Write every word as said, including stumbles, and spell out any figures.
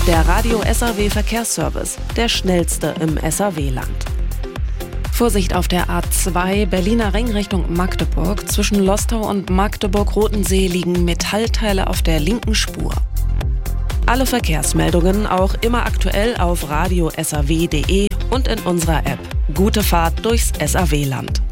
Der Radio S A W Verkehrsservice, der schnellste im S A W-Land. Vorsicht auf der A zwei, Berliner Ring Richtung Magdeburg. Zwischen Lostau und Magdeburg-Rotensee liegen Metallteile auf der linken Spur. Alle Verkehrsmeldungen auch immer aktuell auf radio s a w punkt d e und in unserer App. Gute Fahrt durchs S A W-Land.